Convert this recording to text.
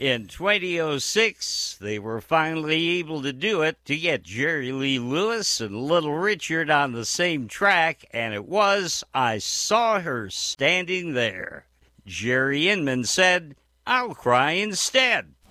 In 2006, they were finally able to do it to get Jerry Lee Lewis and Little Richard on the same track, and it was I Saw Her Standing There. Jerry Inman said, I'll cry instead.